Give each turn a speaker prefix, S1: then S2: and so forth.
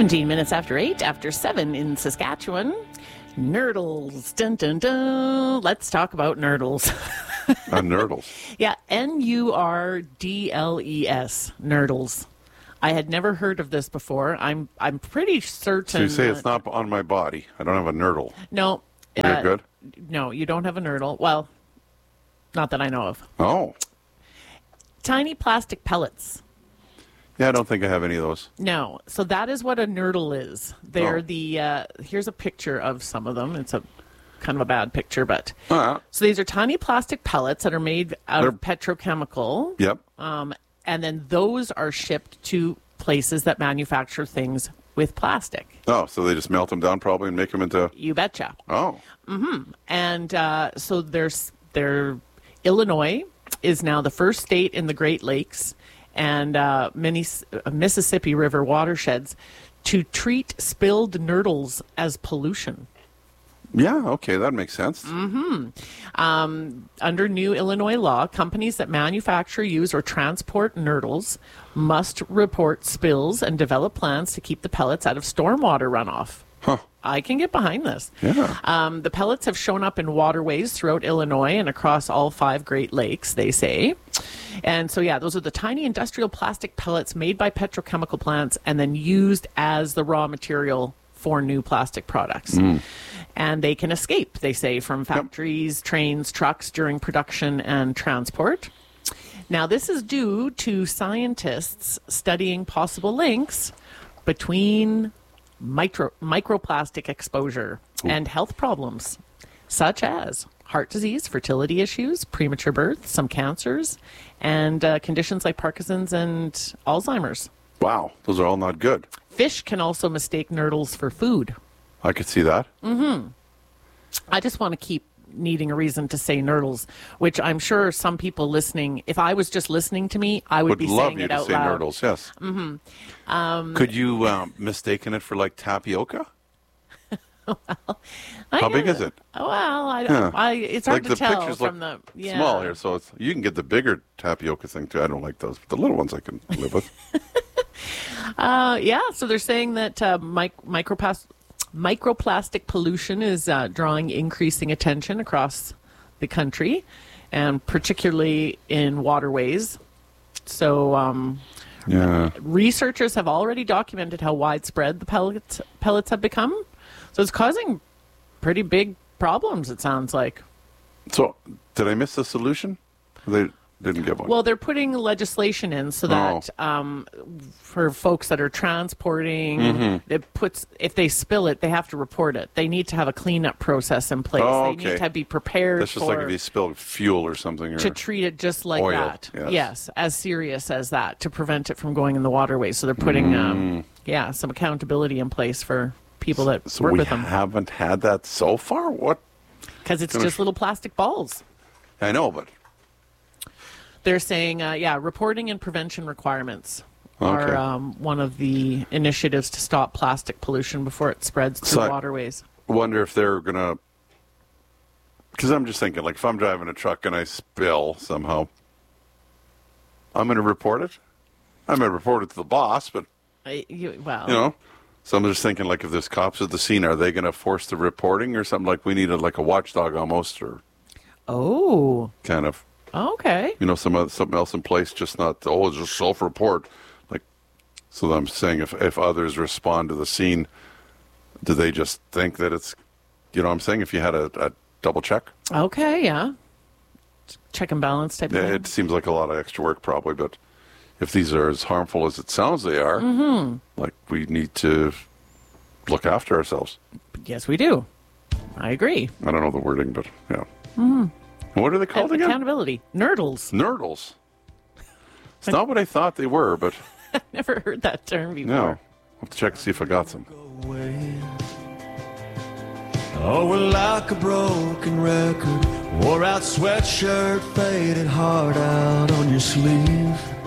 S1: 17 minutes after 8, after 7 in Saskatchewan. Nurdles. Dun, dun, dun. Let's talk about nurdles.
S2: Nurdles.
S1: Yeah, Nurdles. Nurdles. I had never heard of this before. I'm pretty certain.
S2: So you say it's not on my body. I don't have a nurdle.
S1: No.
S2: You're good?
S1: No, you don't have a nurdle. Well, not that I know of.
S2: Oh.
S1: Tiny plastic pellets.
S2: Yeah, I don't think I have any of those.
S1: No. So that is what a nurdle is. They're here's a picture of some of them. It's a kind of a bad picture, but so these are tiny plastic pellets that are made out of petrochemical.
S2: Yep.
S1: And then those are shipped to places that manufacture things with plastic.
S2: Oh, so they just melt them down probably and make them into...
S1: You betcha.
S2: Oh.
S1: Mm-hmm. And so Illinois is now the first state in the Great Lakes and many Mississippi River watersheds to treat spilled nurdles as pollution.
S2: Yeah, okay, that makes sense.
S1: Mm-hmm. Under new Illinois law, companies that manufacture, use, or transport nurdles must report spills and develop plans to keep the pellets out of stormwater runoff.
S2: Huh.
S1: I can get behind this.
S2: Yeah.
S1: The pellets have shown up in waterways throughout Illinois and across all 5 Great Lakes, they say. And so, yeah, those are the tiny industrial plastic pellets made by petrochemical plants and then used as the raw material for new plastic products. And they can escape, they say, from factories, trains, trucks during production and transport. Now, this is due to scientists studying possible links between microplastic exposure and health problems, such as heart disease, fertility issues, premature birth, some cancers, and conditions like Parkinson's and Alzheimer's.
S2: Wow, those are all not good.
S1: Fish can also mistake nurdles for food.
S2: I could see that.
S1: Mm-hmm. I just want to keep needing a reason to say nurdles, which I'm sure some people listening, if I was just listening to me, I would be saying it out loud.
S2: Would love you to say nurdles, yes.
S1: Mm-hmm.
S2: Could you mistaken it for like tapioca?
S1: Well,
S2: How big is it?
S1: Well, it's hard to tell from the
S2: small here, so you can get the bigger tapioca thing too. I don't like those, but the little ones I can live with.
S1: So they're saying that microplastic pollution is drawing increasing attention across the country, and particularly in waterways. So researchers have already documented how widespread the pellets have become. So it's causing pretty big problems, it sounds like.
S2: So did I miss the solution? They didn't give one.
S1: Well, they're putting legislation in so that for folks that are transporting, if they spill it, they have to report it. They need to have a cleanup process in place. They need to be prepared.
S2: That's just like if you spill fuel or something.
S1: To treat it just like
S2: oil,
S1: that. Yes, as serious as that, to prevent it from going in the waterways. So they're putting some accountability in place for people that work with them.
S2: We haven't had that so far? What?
S1: Because it's just little plastic balls.
S2: I know, but...
S1: They're saying, reporting and prevention rerequirements are one of the initiatives to stop plastic pollution before it spreads through waterways.
S2: I wonder if they're going to... Because I'm just thinking, like, if I'm driving a truck and I spill somehow, I'm going to report it? I'm going to report it to the boss, but... So I'm just thinking, like, if there's cops at the scene, are they going to force the reporting or something? Like, we need a watchdog almost, or...
S1: Oh.
S2: Kind of.
S1: Okay.
S2: Something else in place, just not, it's just self-report. Like, so I'm saying if others respond to the scene, do they just think that it's, what I'm saying, if you had a double check?
S1: Okay, yeah. Check and balance type of thing.
S2: It seems like a lot of extra work probably, but if these are as harmful as it sounds they are, like, we need to look after ourselves.
S1: Yes, we do. I agree.
S2: I don't know the wording, but yeah. Mm-hmm. What are they called again?
S1: Accountability. Nurdles.
S2: Nurdles. It's not what I thought they were, but...
S1: I've never heard that term before.
S2: No. I'll have to check and see if I got some.
S3: Oh, we're like a broken record, wore out sweatshirt, faded heart out on your sleeve.